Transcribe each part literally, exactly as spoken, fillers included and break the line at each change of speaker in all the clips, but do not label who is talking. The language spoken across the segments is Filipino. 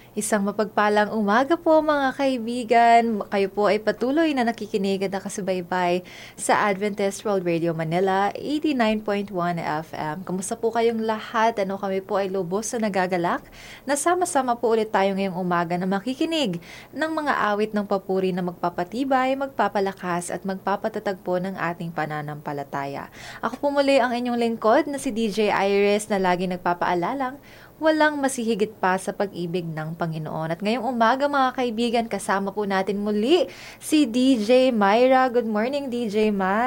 Isang mapagpalang umaga po mga kaibigan. Kayo po ay patuloy na nakikinig at nakasubaybay sa Adventist World Radio Manila eighty-nine point one F M. Kamusta po kayong lahat? Ano, kami po ay lubos na nagagalak na sama-sama po ulit tayo ngayong umaga na makikinig ng mga awit ng papuri na magpapatibay, magpapalakas at magpapatatag po ng ating pananampalataya. Ako po muli ang inyong lingkod na si D J Iris na lagi nagpapaalalang walang masihigit pa sa pag-ibig ng Panginoon. At ngayong umaga mga kaibigan, kasama po natin muli si D J Myra. Good morning, D J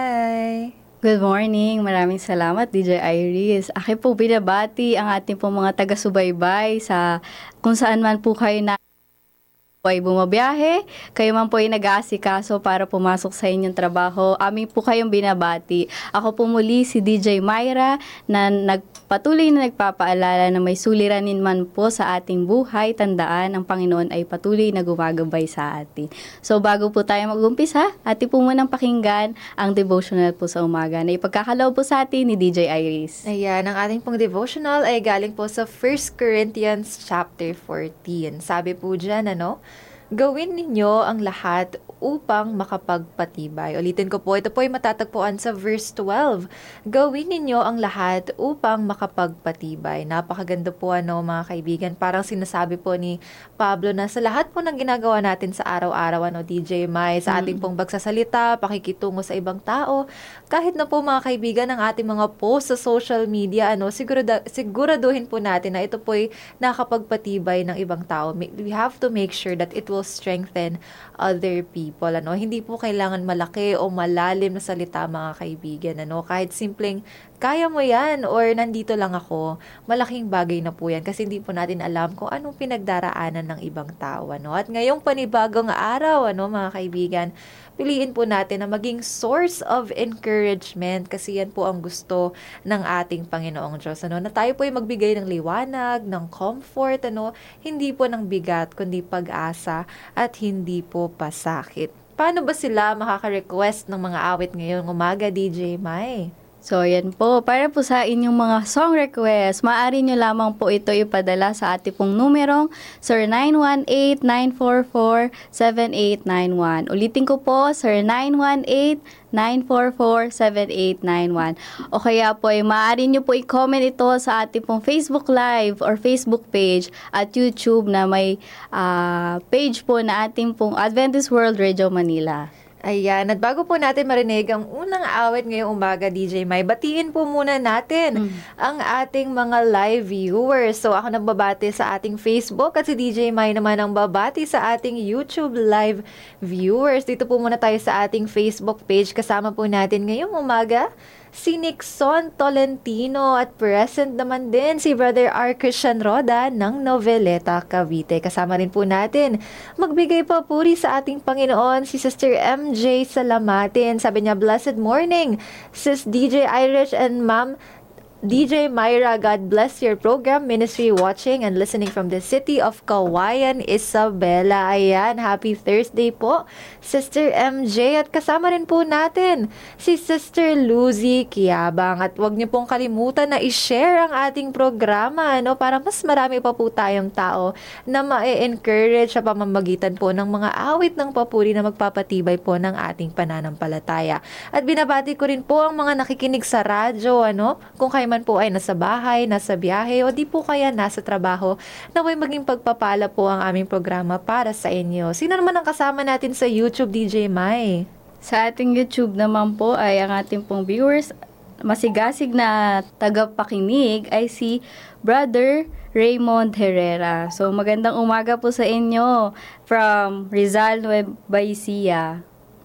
My.
Good morning. Maraming salamat, D J Iris. Akin po binabati ang ating po mga taga-subaybay sa kung saan man po kayo na po ay bumabiyahe, kayo man po ay nag-aasikaso para pumasok sa inyong trabaho. Amin po kayong binabati. Ako po muli si D J Myra na nagpatuloy na nagpapaalala na may suliranin man po sa ating buhay, tandaan ang Panginoon ay patuloy na gumagabay sa atin. So bago po tayo mag-umpisa, atin po munang pakinggan ang devotional po sa umaga na ipagkakaloob po sa atin ni D J Iris.
Ayan, ang ating pong devotional ay galing po sa First Corinthians chapter fourteen. Sabi po dyan, ano? Gawin ninyo ang lahat upang makapagpatibay. Ulitin ko po, ito po ay matatagpuan sa verse twelve. Gawin ninyo ang lahat upang makapagpatibay. Napakaganda po ano mga kaibigan. Parang sinasabi po ni Pablo na sa lahat po ng ginagawa natin sa araw-araw, ano, D J May, sa ating pong pagsasalita, pakikitungo sa ibang tao, kahit na po mga kaibigan ang ating mga post sa social media, ano, sigurado, siguraduhin po natin na ito po ay nakapagpatibay ng ibang tao. We have to make sure that it will strengthen other people, ano. Hindi po kailangan malaki o malalim na salita mga kaibigan, ano. Kahit simpleng kaya mo yan or nandito lang ako, malaking bagay na po yan kasi hindi po natin alam kung anong pinagdaraanan ng ibang tao, ano. At ngayong panibagong araw, ano mga kaibigan, piliin po natin na maging source of encouragement kasi yan po ang gusto ng ating Panginoong Diyos, ano, na tayo po ay magbigay ng liwanag, ng comfort, ano, hindi po ng bigat kundi pag-asa at hindi po pasakit. Paano ba sila makaka-request ng mga awit ngayong umaga, D J Mai?
So, yan po. Para po sa inyong mga song request, maaari nyo lamang po ito ipadala sa ating pong numerong zero nine one eight, nine four four, seven eight nine one. Ulitin ko po, zero nine one eight, nine four four, seven eight nine one. O kaya po ay maaari nyo po i-comment ito sa ating pong Facebook Live or Facebook page at YouTube na may uh, page po na ating pong Adventist World Radio Manila.
Ayan, at bago po natin marinig ang unang awit ngayong umaga, D J Mai, batiin po muna natin mm. ang ating mga live viewers. So ako nagbabati sa ating Facebook at si D J Mai naman ang babati sa ating YouTube live viewers. Dito po muna tayo sa ating Facebook page. Kasama po natin ngayong umaga si Nixon Tolentino at present naman din si Brother R. Christian Roda ng Noveleta, Cavite. Kasama rin po natin magbigay papuri sa ating Panginoon si Sister M J Salamatin. Sabi niya, blessed morning, Sis D J Irish and Ma'am D J Myra, God bless your program, ministry watching and listening from the city of Kawayan, Isabela. Ayan, happy Thursday po, Sister M J. At kasama rin po natin si Sister Lucy Kiabang. At huwag niyo pong kalimutan na i-share ang ating programa, no, para mas marami pa po tayong tao na ma-encourage sa pamamagitan po ng mga awit ng papuri na magpapatibay po ng ating pananampalataya. At binabati ko rin po ang mga nakikinig sa radyo, ano, kung kayo man po ay nasa bahay, nasa biyahe, o di po kaya nasa trabaho, naway maging pagpapala po ang aming programa para sa inyo. Sino naman ang kasama natin sa YouTube, D J Mai?
Sa ating YouTube naman po ay ang ating pong viewers, masigasig na tagapakinig ay si Brother Raymond Herrera. So magandang umaga po sa inyo from Rizal, Nueva Ecija.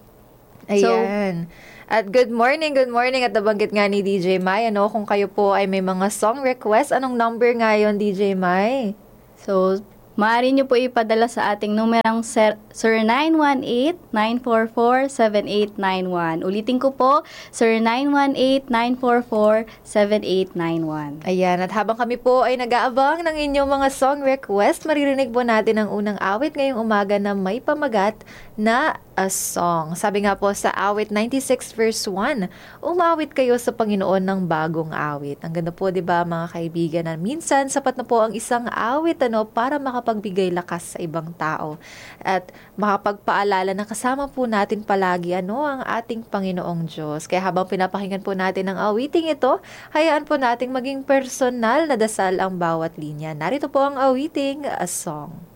Ayan. So, at good morning, good morning. At nabanggit nga ni D J Mai, ano, kung kayo po ay may mga song request, anong number ngayon, D J Mai?
So, maaari nyo po ipadala sa ating numerang zero nine one eight, nine four four, seven eight nine one. Ulitin ko po, zero nine one eight, nine four four, seven eight nine one.
Ayan, at habang kami po ay nag-aabang ng inyong mga song request, maririnig po natin ang unang awit ngayong umaga na may pamagat na a song. Sabi nga po sa awit ninety-six verse one, umawit kayo sa Panginoon ng bagong awit. Ang ganda po, di ba mga kaibigan, na minsan sapat na po ang isang awit ano, para makapagbigay lakas sa ibang tao. At makapagpaalala na kasama po natin palagi ano, ang ating Panginoong Diyos. Kaya habang pinapakinggan po natin ang awiting ito, hayaan po nating maging personal na dasal ang bawat linya. Narito po ang awiting, a song.